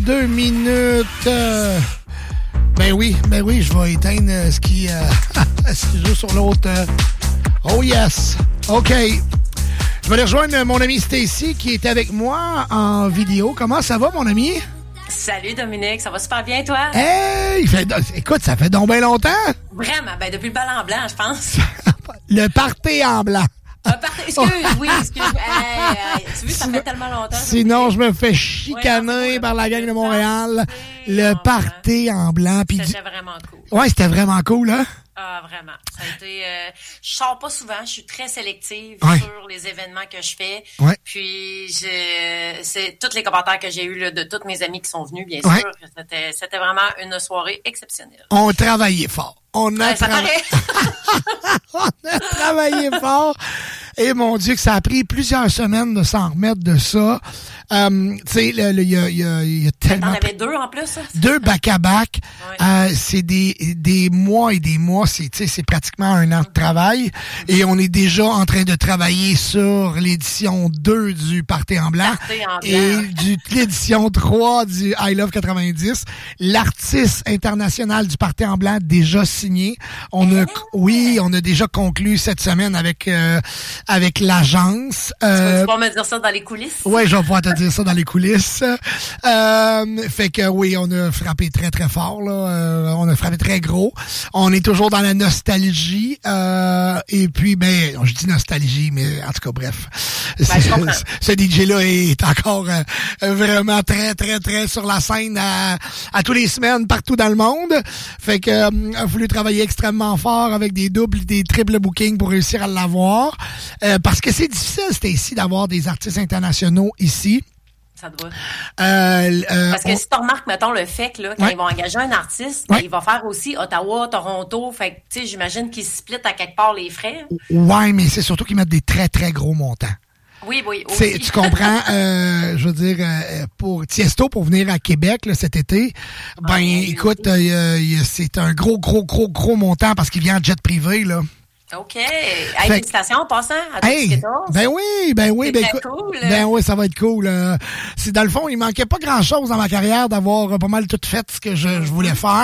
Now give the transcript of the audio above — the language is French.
2 minutes. Ben oui, je vais éteindre ce qui joue sur l'autre. Oh yes. OK. Je vais aller rejoindre mon ami Stacy qui est avec moi en vidéo. Comment ça va, mon ami? Salut Dominique, ça va super bien, toi? Hey! Écoute, ça fait donc bien longtemps. Vraiment, depuis le bal en blanc, je pense. Le party en blanc. Excuse. Tu vois, ça fait tellement longtemps. Sinon, je me fais chicaner par la gang de Montréal. Le party en blanc. C'était vraiment cool. Ouais, c'était vraiment cool, hein? Ah, vraiment. Ça a été... je sors pas souvent. Je suis très sélective sur les événements que je fais. Ouais. Puis, c'est tous les commentaires que j'ai eus là, de tous mes amis qui sont venus, bien sûr. C'était vraiment une soirée exceptionnelle. On travaillait fort. On a travaillé fort. Et mon Dieu, que ça a pris plusieurs semaines de s'en remettre de ça. Tu sais, il y a tellement... T'en avais 2 en plus, ça? 2 back-à-back. Ouais. C'est des mois et des mois. C'est pratiquement 1 an de travail. Et on est déjà en train de travailler sur l'édition 2 du Party en blanc. Et l'édition 3 du I Love 90. L'artiste international du Party en blanc déjà signé. On a déjà conclu cette semaine avec l'agence. Tu vas pouvoir me dire ça dans les coulisses? Oui, je vais pouvoir te dire ça dans les coulisses. Fait que oui, on a frappé très, très fort, là. On a frappé très gros. On est toujours dans la nostalgie. Et puis, je dis nostalgie, mais en tout cas, bref. Ce DJ-là est encore vraiment très, très, très sur la scène à tous les semaines, partout dans le monde. Fait que a voulu travailler extrêmement fort avec des doubles, des triples bookings pour réussir à l'avoir. Parce que c'est difficile, c'était ici, d'avoir des artistes internationaux ici. Ça doit. Parce que si tu remarques, mettons, le fait que là, quand ils vont engager un artiste, il va faire aussi Ottawa, Toronto. Fait que, tu sais, j'imagine qu'ils split à quelque part les frais. Ouais, mais c'est surtout qu'ils mettent des très, très gros montants. Oui. Tu comprends, je veux dire, pour Tiesto, pour venir à Québec là, cet été, écoute, c'est un gros montant parce qu'il vient en jet privé, là. OK. Félicitations en passant à tous les 14. Ben oui. C'est cool. Ben oui, ça va être cool. C'est dans le fond, il manquait pas grand-chose dans ma carrière d'avoir pas mal tout fait ce que je voulais faire.